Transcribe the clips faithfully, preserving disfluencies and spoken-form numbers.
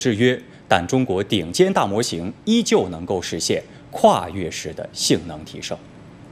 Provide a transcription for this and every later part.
制约，但中国顶尖大模型依旧能够实现跨越式的性能提升。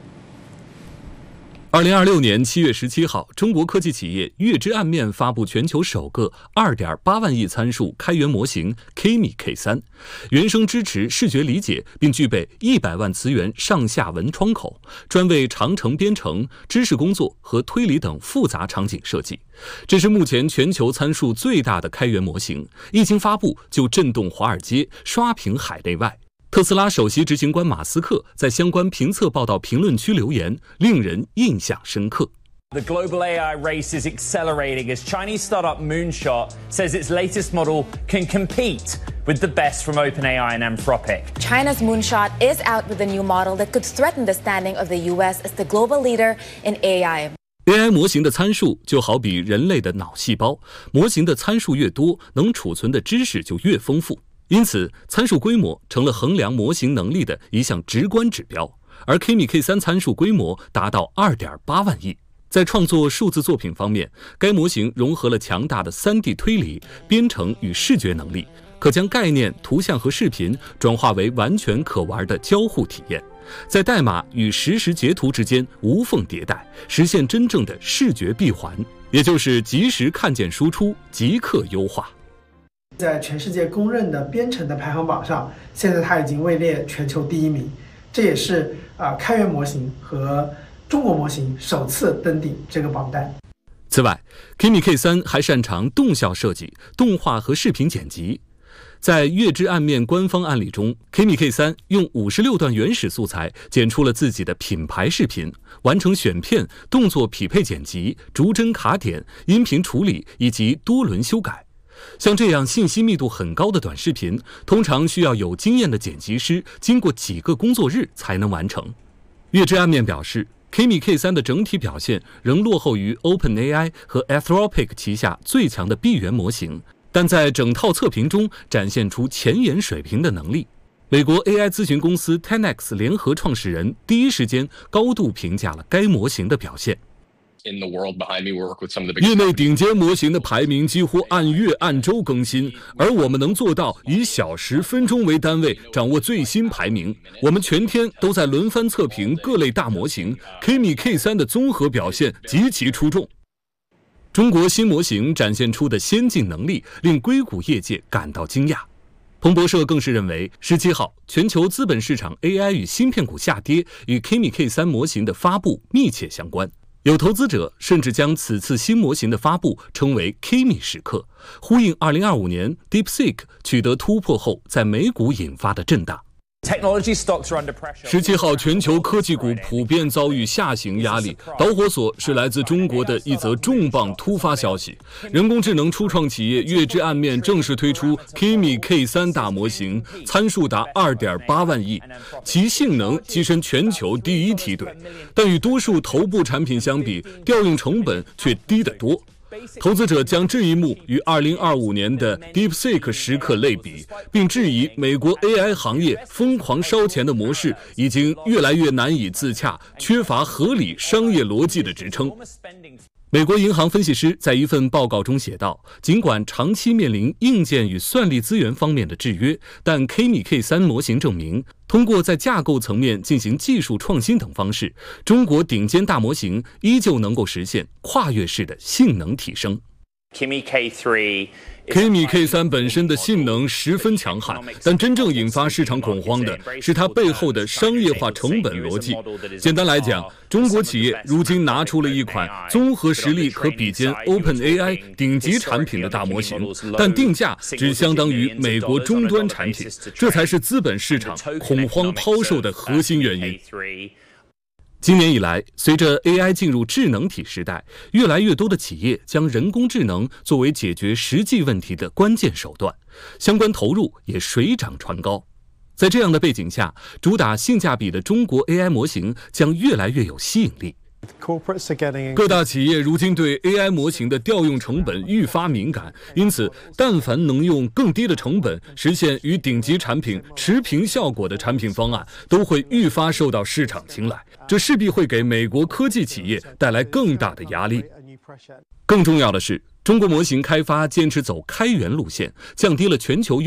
二零二六年七月十七号，中国科技企业月之暗面发布全球首个 二点八万亿参数开源模型 K M I K 三， 原生支持视觉理解，并具备一百万词元上下文窗口，专为长程编程、知识工作和推理等复杂场景设计。这是目前全球参数最大的开源模型，一经发布就震动华尔街，刷屏海内外。特斯拉首席执行官马斯克在相关评测报道评论区留言，令人印象深刻。 The global A I race is accelerating as Chinese startup Moonshot says its latest model can compete with the best from OpenAI and Anthropic. China's Moonshot is out with a new model that could threaten the standing of the U S as the global leader in A I.A I 模型的参数就好比人类的脑细胞，模型的参数越多，能储存的知识就越丰富。因此，参数规模成了衡量模型能力的一项直观指标。而 K M I K 三 参数规模达到 二点八万亿。在创作数字作品方面，该模型融合了强大的 三 D 推理、编程与视觉能力，可将概念、图像和视频转化为完全可玩的交互体验。在代码与实时截图之间无缝迭代，实现真正的视觉闭环，也就是即时看见输出，即刻优化。 在全世界公认的编程的排行榜上，现在它已经位列全球第一名，这也是啊、呃、开源模型和中国模型首次登顶这个榜单。 此外 ，K M I K 三 还擅长动效设计、动画和视频剪辑。在月之暗面官方案例中 ，K M I K 三 用五十六段原始素材剪出了自己的品牌视频，完成选片、动作匹配剪辑、逐帧卡点、音频处理以及多轮修改。像这样信息密度很高的短视频，通常需要有经验的剪辑师经过几个工作日才能完成。月之暗面表示 ，K M I K 三 的整体表现仍落后于 OpenAI 和 Anthropic 旗下最强的闭源模型，但在整套测评中展现出前沿水平的能力。美国 A I 咨询公司 ten X 联合创始人第一时间高度评价了该模型的表现。业内顶尖模型的排名几乎按月按周更新，而我们能做到以小时、分钟为单位掌握最新排名。我们全天都在轮番测评各类大模型 ，K M I K 三 的综合表现极其出众。中国新模型展现出的先进能力，令硅谷业界感到惊讶。彭博社更是认为，十七号全球资本市场 A I 与芯片股下跌与 K M I K 三 模型的发布密切相关。有投资者甚至将此次新模型的发布称为 K M I 时刻，呼应二零二五年 DeepSeek 取得突破后在美股引发的震荡。十七号，全球科技股普遍遭遇下行压力，导火索是来自中国的一则重磅突发消息：人工智能初创企业月之暗面正式推出 K M I K 三 大模型，参数达 二点八万亿，其性能跻身全球第一梯队，但与多数头部产品相比，调用成本却低得多。投资者将这一幕与二零二五年的 DeepSeek 时刻类比，并质疑美国 A I 行业疯狂烧钱的模式已经越来越难以自洽，缺乏合理商业逻辑的支撑。美国银行分析师在一份报告中写道，尽管长期面临硬件与算力资源方面的制约，但 K M I K 三 模型证明，通过在架构层面进行技术创新等方式，中国顶尖大模型依旧能够实现跨越式的性能提升。 K M I K 三 K M I K 三 本身的性能十分强悍，但真正引发市场恐慌的是它背后的商业化成本逻辑。简单来讲，中国企业如今拿出了一款综合实力可比肩 OpenAI 顶级产品的大模型，但定价只相当于美国终端产品，这才是资本市场恐慌抛售的核心原因。今年以来，随着 A I 进入智能体时代，越来越多的企业将人工智能作为解决实际问题的关键手段，相关投入也水涨船高。在这样的背景下，主打性价比的中国 A I 模型将越来越有吸引力。各大企业如今对 A I 模型的调用成本愈发敏感，因此但凡能用更低的成本实现与顶级产品持平效果的产品方案，都会愈发受到市场青睐，这势必会给美国科技企业带来更大的压力。更重要的是，中国模型开发坚持走开源路线，降低了全球用